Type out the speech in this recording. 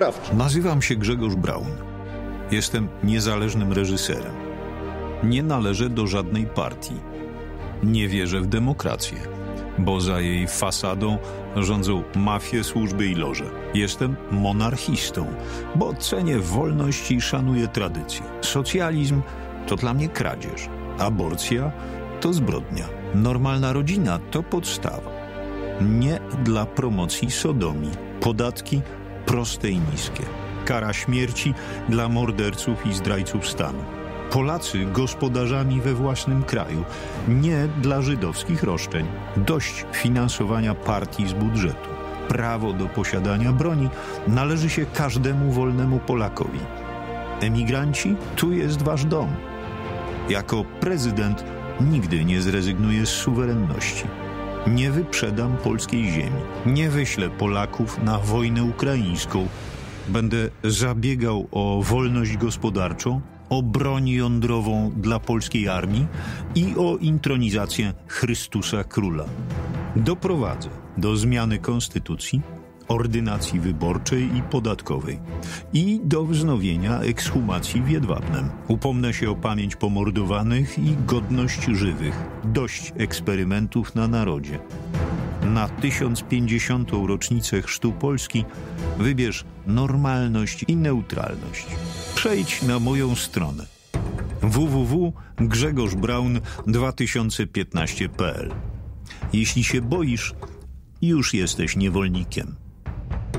poprawcze. Nazywam się Grzegorz Braun. Jestem niezależnym reżyserem. Nie należę do żadnej partii. Nie wierzę w demokrację, bo za jej fasadą rządzą mafie, służby i loże. Jestem monarchistą, bo cenię wolność i szanuję tradycję. Socjalizm to dla mnie kradzież. Aborcja to zbrodnia. Normalna rodzina to podstawa. Nie dla promocji sodomii. Podatki proste i niskie. Kara śmierci dla morderców i zdrajców stanu. Polacy gospodarzami we własnym kraju. Nie dla żydowskich roszczeń. Dość finansowania partii z budżetu. Prawo do posiadania broni należy się każdemu wolnemu Polakowi. Emigranci, tu jest wasz dom. Jako prezydent nigdy nie zrezygnuję z suwerenności. Nie wyprzedam polskiej ziemi. Nie wyślę Polaków na wojnę ukraińską. Będę zabiegał o wolność gospodarczą, o broń jądrową dla polskiej armii i o intronizację Chrystusa Króla. Doprowadzę do zmiany konstytucji, ordynacji wyborczej i podatkowej i do wznowienia ekshumacji w Jedwabnem. Upomnę się o pamięć pomordowanych i godność żywych. Dość eksperymentów na narodzie. Na 1050. rocznicę chrztu Polski wybierz normalność i neutralność. Przejdź na moją stronę www.grzegorz.braun2015.pl. Jeśli się boisz, już jesteś niewolnikiem.